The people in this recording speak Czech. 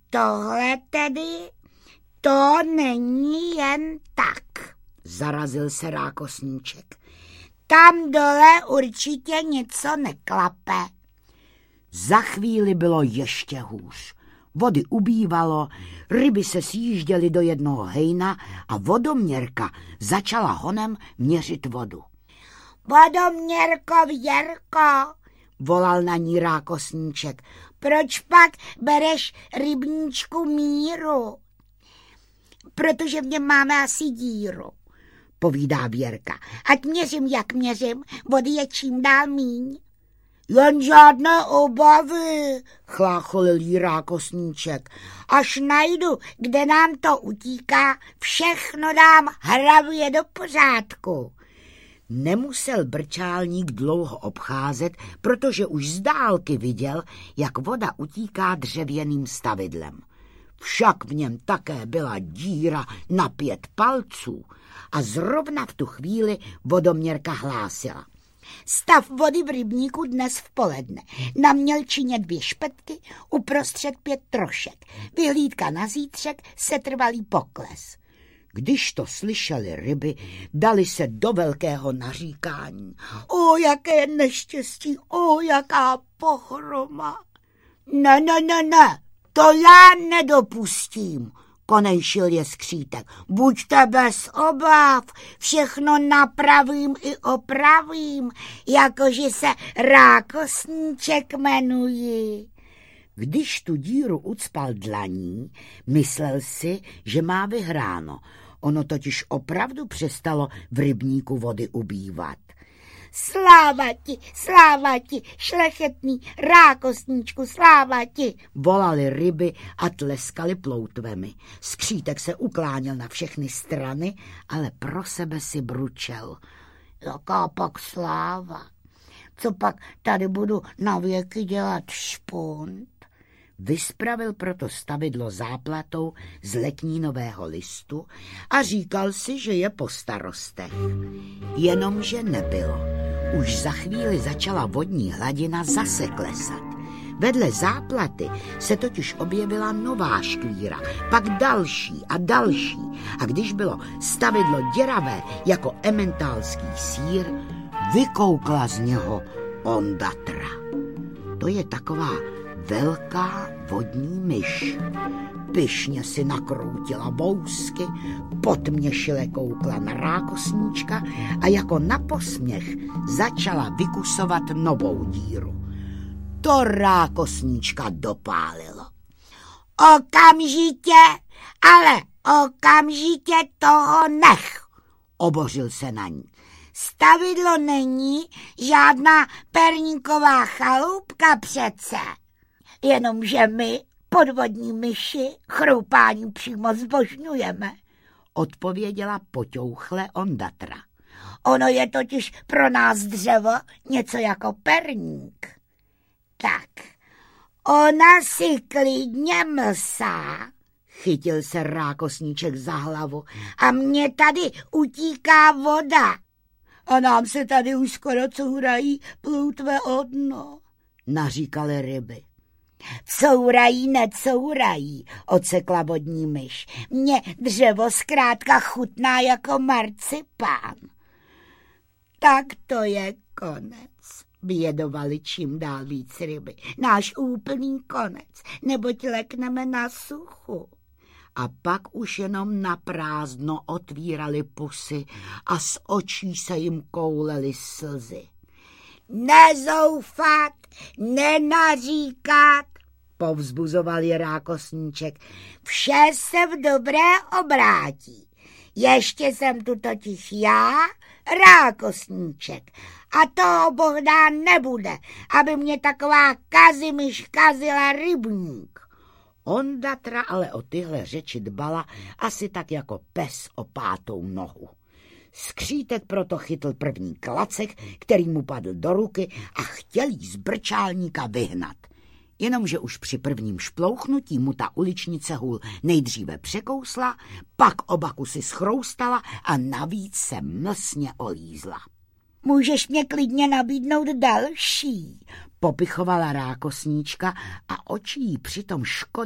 tohle tedy, to není jen tak, zarazil se Rákosníček. Tam dole určitě něco neklape. Za chvíli bylo ještě hůř. Vody ubývalo, ryby se sjížděly do jednoho hejna a vodoměrka začala honem měřit vodu. Vodoměrko, Věrko, volal na ní Rákosníček. Proč pak bereš rybníčku míru? Protože v něm máme asi díru, povídá Věrka. Ať měřím, jak měřím, vody je čím dál míň. Jen žádné obavy, chlácholil jí Rákosníček. Až najdu, kde nám to utíká, všechno dám hravě do pořádku. Nemusel brčálník dlouho obcházet, protože už z dálky viděl, jak voda utíká dřevěným stavidlem. Však v něm také byla díra na 5 palců a zrovna v tu chvíli vodoměrka hlásila. Stav vody v rybníku dnes v poledne. Na mělčině 2 špetky, uprostřed 5 trošek. Vyhlídka na zítřek, setrvalý pokles. Když to slyšeli ryby, dali se do velkého naříkání. O, jaké neštěstí, o, jaká pohroma. Ne, to já nedopustím, konejšil je skřítek. Buďte bez obav, všechno napravím i opravím, jakože se Rákosníček jmenuji. Když tu díru ucpal dlaní, myslel si, že má vyhráno. Ono totiž opravdu přestalo v rybníku vody ubývat. Sláva ti, šlechetný Rákosníčku, sláva ti, volali ryby a tleskali ploutvemi. Skřítek se ukláněl na všechny strany, ale pro sebe si bručel. Jaká pak sláva? Co pak tady budu na věky dělat špunt? Vyspravil proto stavidlo záplatou z letnínového listu a říkal si, že je po starostech. Jenomže nebylo. Už za chvíli začala vodní hladina zase klesat. Vedle záplaty se totiž objevila nová škvíra, pak další a další. A když bylo stavidlo děravé jako ementálský sýr, vykoukla z něho ondatra. To je taková velká vodní myš. Pyšně si nakroutila bousky, potměšile koukla na Rákosníčka a jako na posměch začala vykusovat novou díru. To Rákosníčka dopálilo. Okamžitě toho nech, obořil se na ní. Stavidlo není žádná perníková chalupka přece. Jenomže my, podvodní myši, chroupání přímo zbožňujeme, odpověděla poťouchle ondatra. Ono je totiž pro nás dřevo něco jako perník. Tak, ona si klidně mlsá, chytil se Rákosníček za hlavu, a mně tady utíká voda. A nám se tady už skoro courají ploutve o dno, naříkaly ryby. Courají, necourají, odsekla vodní myš. Mně dřevo zkrátka chutná jako marcipán. Tak to je konec, bědovali čím dál víc ryby. Náš úplný konec, neboť lekneme na suchu. A pak už jenom na prázdno otvírali pusy a z očí se jim koulely slzy. Nezoufat, nenaříkat, povzbuzoval je Rákosníček. Vše se v dobré obrátí. Ještě jsem tu totiž já, Rákosníček, a toho bohdá nebude, aby mě taková kazimyš kazila rybník. Ondatra ale o tyhle řeči dbala asi tak jako pes o 5. nohu. Skřítek proto chytl první klacek, který mu padl do ruky a chtěl jí z brčálníka vyhnat. Jenomže už při prvním šplouchnutí mu ta uličnice hůl nejdříve překousla, pak oba kusy schroustala a navíc se mlsně olízla. Můžeš mě klidně nabídnout další, popichovala Rákosníčka a oči jí přitom škodila.